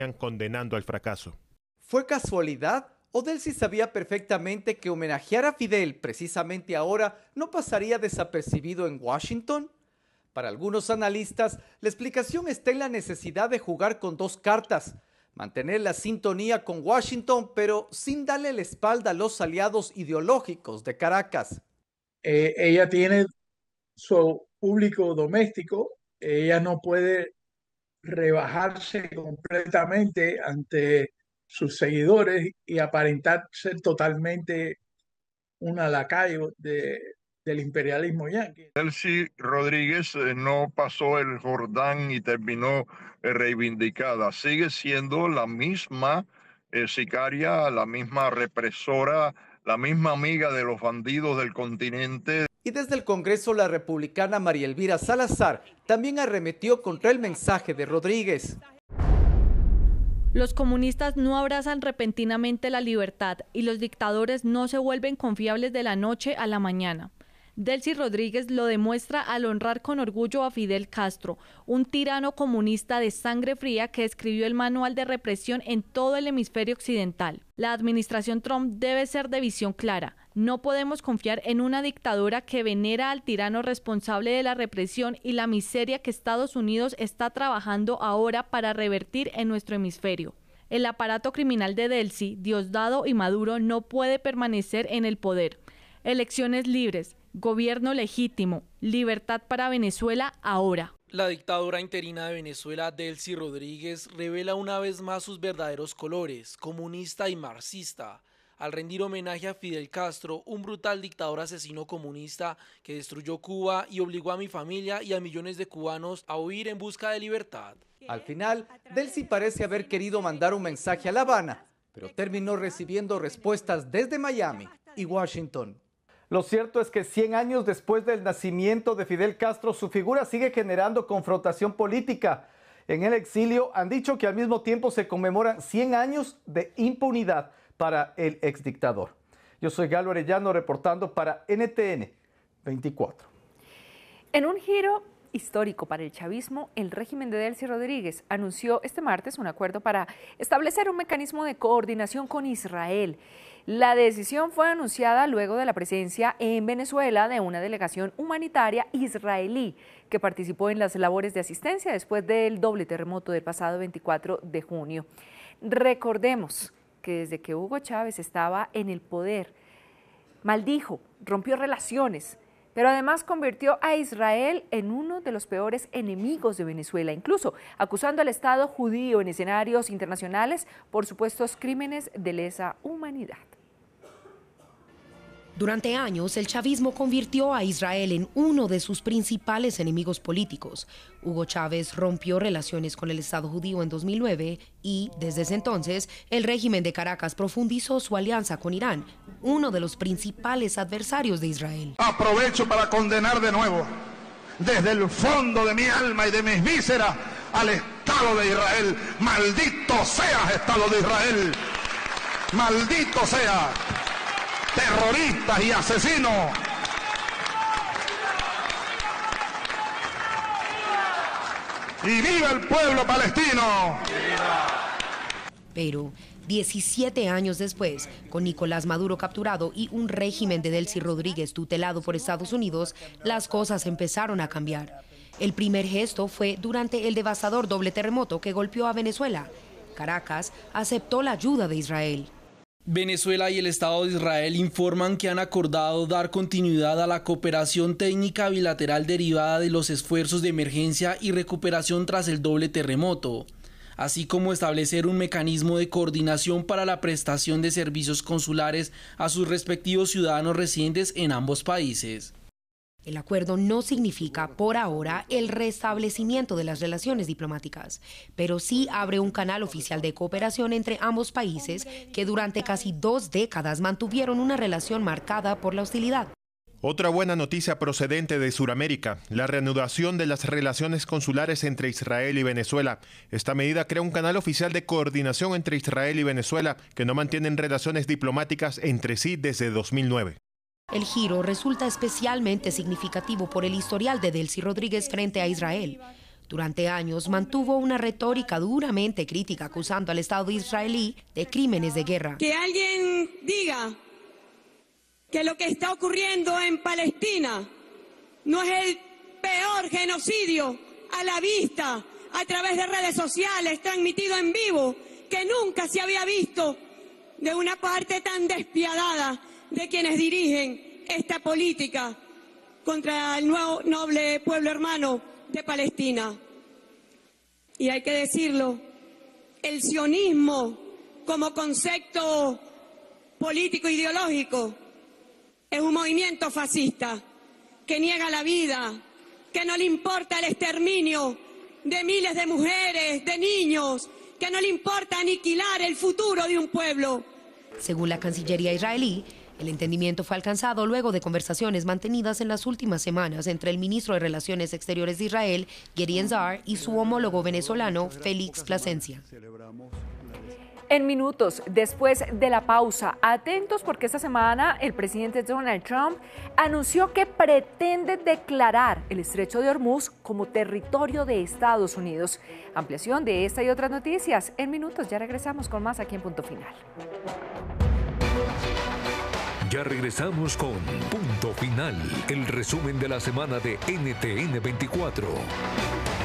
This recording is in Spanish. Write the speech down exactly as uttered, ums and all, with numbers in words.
condenando al fracaso. ¿Fue casualidad? ¿O Delcy sabía perfectamente que homenajear a Fidel precisamente ahora no pasaría desapercibido en Washington? Para algunos analistas, la explicación está en la necesidad de jugar con dos cartas, mantener la sintonía con Washington, pero sin darle la espalda a los aliados ideológicos de Caracas. Eh, ella tiene su público doméstico, ella no puede rebajarse completamente ante sus seguidores y aparentar ser totalmente una lacayo de, del imperialismo yanqui. Delcy Rodríguez eh, no pasó el Jordán y terminó eh, reivindicada. Sigue siendo la misma eh, sicaria, la misma represora, la misma amiga de los bandidos del continente. Y desde el Congreso, la republicana María Elvira Salazar también arremetió contra el mensaje de Rodríguez. Los comunistas no abrazan repentinamente la libertad y los dictadores no se vuelven confiables de la noche a la mañana. Delcy Rodríguez lo demuestra al honrar con orgullo a Fidel Castro, un tirano comunista de sangre fría que escribió el manual de represión en todo el hemisferio occidental. La administración Trump debe ser de visión clara. No podemos confiar en una dictadura que venera al tirano responsable de la represión y la miseria que Estados Unidos está trabajando ahora para revertir en nuestro hemisferio. El aparato criminal de Delcy, Diosdado y Maduro no puede permanecer en el poder. Elecciones libres, gobierno legítimo, libertad para Venezuela ahora. La dictadura interina de Venezuela, Delcy Rodríguez, revela una vez más sus verdaderos colores, comunista y marxista, al rendir homenaje a Fidel Castro, un brutal dictador asesino comunista que destruyó Cuba y obligó a mi familia y a millones de cubanos a huir en busca de libertad. Al final, Delcy parece haber querido mandar un mensaje a La Habana, pero terminó recibiendo respuestas desde Miami y Washington. Lo cierto es que cien años después del nacimiento de Fidel Castro, su figura sigue generando confrontación política. En el exilio han dicho que al mismo tiempo se conmemoran cien años de impunidad para el exdictador. Yo soy Galo Arellano reportando para N T N veinticuatro. En un giro histórico para el chavismo, el régimen de Delcy Rodríguez anunció este martes un acuerdo para establecer un mecanismo de coordinación con Israel. La decisión fue anunciada luego de la presencia en Venezuela de una delegación humanitaria israelí que participó en las labores de asistencia después del doble terremoto del pasado veinticuatro de junio. Recordemos que desde que Hugo Chávez estaba en el poder, maldijo, rompió relaciones, pero además convirtió a Israel en uno de los peores enemigos de Venezuela, incluso acusando al Estado judío en escenarios internacionales por supuestos crímenes de lesa humanidad. Durante años, el chavismo convirtió a Israel en uno de sus principales enemigos políticos. Hugo Chávez rompió relaciones con el Estado judío en dos mil nueve y, desde ese entonces, el régimen de Caracas profundizó su alianza con Irán, uno de los principales adversarios de Israel. Aprovecho para condenar de nuevo, desde el fondo de mi alma y de mis vísceras, al Estado de Israel. ¡Maldito seas, Estado de Israel! ¡Maldito sea! Terroristas y asesinos. ¡Y viva el pueblo palestino! Pero diecisiete años después, con Nicolás Maduro capturado y un régimen de Delcy Rodríguez tutelado por Estados Unidos, las cosas empezaron a cambiar. El primer gesto fue durante el devastador doble terremoto que golpeó a Venezuela. Caracas aceptó la ayuda de Israel. Venezuela y el Estado de Israel informan que han acordado dar continuidad a la cooperación técnica bilateral derivada de los esfuerzos de emergencia y recuperación tras el doble terremoto, así como establecer un mecanismo de coordinación para la prestación de servicios consulares a sus respectivos ciudadanos residentes en ambos países. El acuerdo no significa, por ahora, el restablecimiento de las relaciones diplomáticas, pero sí abre un canal oficial de cooperación entre ambos países que durante casi dos décadas mantuvieron una relación marcada por la hostilidad. Otra buena noticia procedente de Sudamérica, la reanudación de las relaciones consulares entre Israel y Venezuela. Esta medida crea un canal oficial de coordinación entre Israel y Venezuela, que no mantienen relaciones diplomáticas entre sí desde dos mil nueve. El giro resulta especialmente significativo por el historial de Delcy Rodríguez frente a Israel. Durante años mantuvo una retórica duramente crítica acusando al Estado israelí de crímenes de guerra. Que alguien diga que lo que está ocurriendo en Palestina no es el peor genocidio a la vista, a través de redes sociales, transmitido en vivo, que nunca se había visto de una parte tan despiadada de quienes dirigen esta política contra el nuevo noble pueblo hermano de Palestina. Y hay que decirlo, el sionismo como concepto político ideológico es un movimiento fascista que niega la vida, que no le importa el exterminio de miles de mujeres, de niños, que no le importa aniquilar el futuro de un pueblo. Según la Cancillería israelí, el entendimiento fue alcanzado luego de conversaciones mantenidas en las últimas semanas entre el ministro de Relaciones Exteriores de Israel, Gideon Sa'ar, y su homólogo venezolano, Félix Plasencia. En minutos, después de la pausa, atentos porque esta semana el presidente Donald Trump anunció que pretende declarar el Estrecho de Hormuz como territorio de Estados Unidos. Ampliación de esta y otras noticias en minutos. Ya regresamos con más aquí en Punto Final. Ya regresamos con Punto Final, el resumen de la semana de N T N veinticuatro.